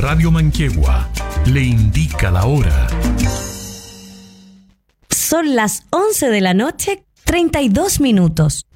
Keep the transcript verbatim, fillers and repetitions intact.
Radio Manquehue le indica la hora. Son las once de la noche, treinta y dos minutos.